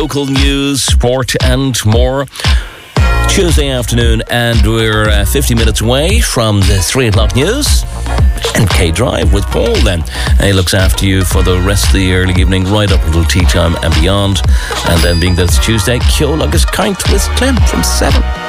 Local news, sport and more. Tuesday afternoon, and we're 50 minutes away from the 3 o'clock news. And K-Drive with Paul then. He looks after you for the rest of the early evening, right up until tea time and beyond. And then being that it's Tuesday, Ceol agus Caint with Clem from 7.